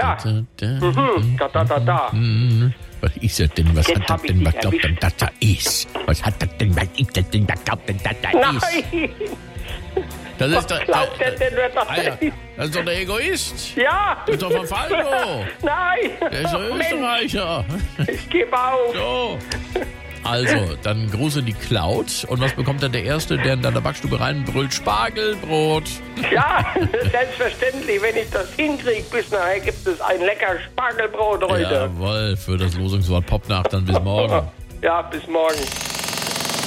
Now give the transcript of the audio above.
Ja. Da. Was ist das denn? Was Jetzt hat hab das ich denn? dich Was glaubt denn, erwischt. dass da ist? Was hat das denn? Was ist das denn? Was glaubt denn, dass da ist? Nein! Das Was ist doch, glaubt der denn, wer das Alter, ist? das ist doch der Egoist. Ja! Das ist doch von Falco. Nein! Der ist doch Mensch, Österreicher. ich gebe auf. So. Also, dann Gruße die Cloud. Und was bekommt dann der Erste, der in deiner Backstube reinbrüllt? Spargelbrot. Ja, selbstverständlich, wenn ich das hinkriege, bis nachher gibt es ein lecker Spargelbrot heute. Jawohl, für das Losungswort Popnacht dann bis morgen. Ja, bis morgen.